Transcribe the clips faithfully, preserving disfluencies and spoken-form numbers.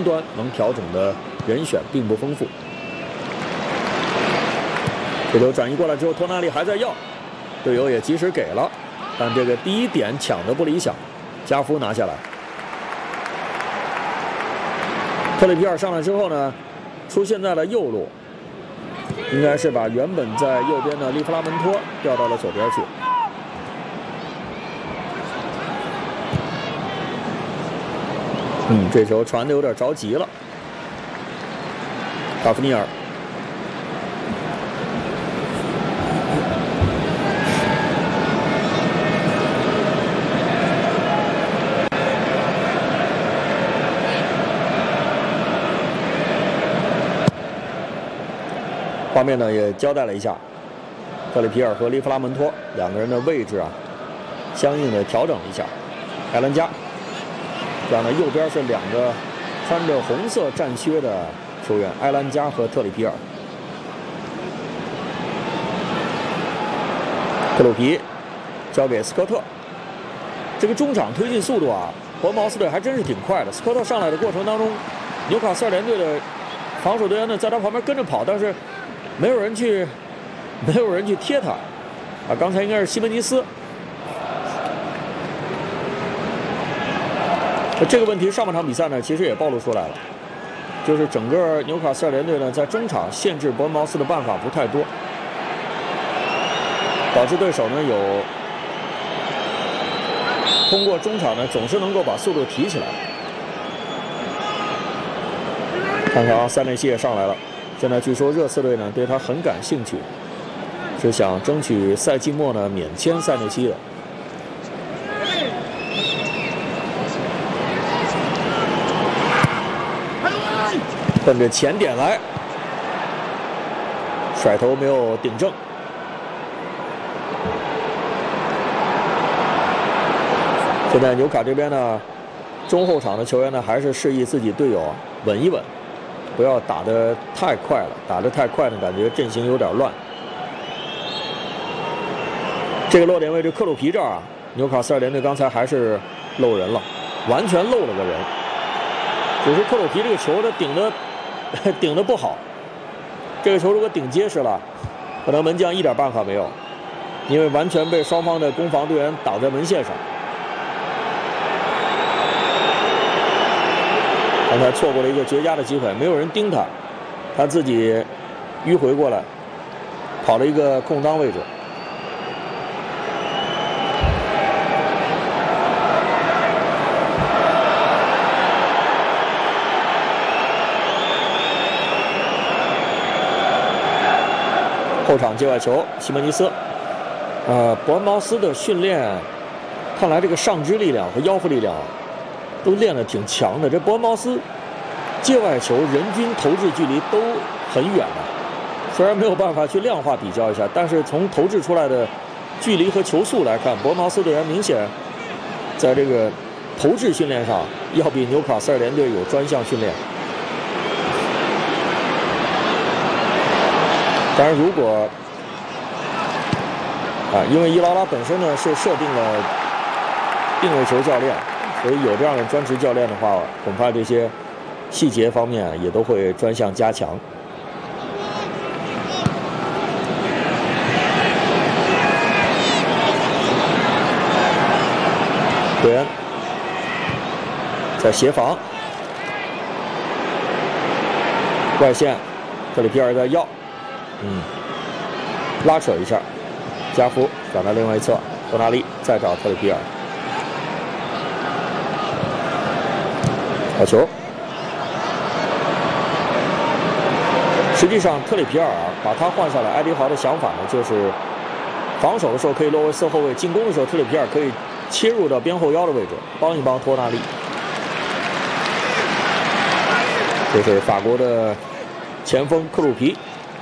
端能调整的人选并不丰富。这球转移过来之后，托纳利还在要，队友也及时给了，但这个第一点抢的不理想，加夫拿下来。特里皮尔上来之后呢，出现在了右路，应该是把原本在右边的利弗拉门托调到了左边去。嗯，这球传的有点着急了。卡夫尼尔，画面呢也交代了一下，特里皮尔和利弗拉门托两个人的位置啊，相应的调整了一下。埃兰加。这样呢，右边是两个穿着红色战靴的球员，埃兰加和特里皮尔。克鲁皮交给斯科特，这个中场推进速度啊，伯恩茅斯队还真是挺快的。斯科特上来的过程当中，纽卡斯尔联队的防守队员呢在他旁边跟着跑，但是没有人去，没有人去贴他。啊，刚才应该是西门尼斯。这个问题上半场比赛呢，其实也暴露出来了，就是整个纽卡斯尔联队呢在中场限制伯恩茅斯的办法不太多，导致对手呢有通过中场呢总是能够把速度提起来。看看啊，塞内西也上来了，现在据说热刺队呢对他很感兴趣，是想争取赛季末呢免签塞内西的。奔着前点来，甩头没有顶正。现在纽卡这边呢，中后场的球员呢，还是示意自己队友稳一稳，不要打得太快了，打得太快呢，感觉阵型有点乱。这个落点位置克鲁皮这儿啊，纽卡斯尔联队刚才还是漏人了，完全漏了个人。只是克鲁皮这个球他顶的。顶得不好，这个球如果顶结实了，可能门将一点办法没有，因为完全被双方的攻防队员挡在门线上。刚才错过了一个绝佳的机会，没有人盯他，他自己迂回过来，跑了一个空当位置。后场界外球，西门尼斯。呃，伯恩茅斯的训练，看来这个上肢力量和腰腹力量都练得挺强的。这伯恩茅斯界外球人均投掷距离都很远的，虽然没有办法去量化比较一下，但是从投掷出来的距离和球速来看，伯恩茅斯队员明显在这个投掷训练上要比纽卡斯尔联队有专项训练。当然，如果啊，因为伊劳拉本身呢是设定了定位球教练，所以有这样的专职教练的话，恐怕这些细节方面也都会专项加强。韦恩在协防，外线，特里皮尔在要。嗯，拉扯一下，加夫转到另外一侧，托纳利再找特里皮尔，好球。实际上，特里皮尔啊，把他换下来，埃迪豪的想法呢，就是防守的时候可以落位四后卫，进攻的时候特里皮尔可以切入到边后腰的位置，帮一帮托纳利。这是法国的前锋克鲁皮。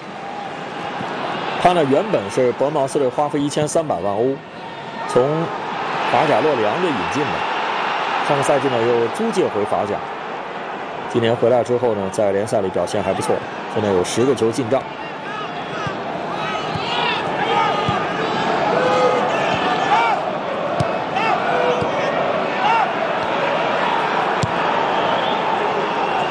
他呢原本是伯恩茅斯队花费一千三百万欧从法甲洛里昂队引进的，上个赛季呢又租借回法甲，今年回来之后呢，在联赛里表现还不错，现在有十个球进账。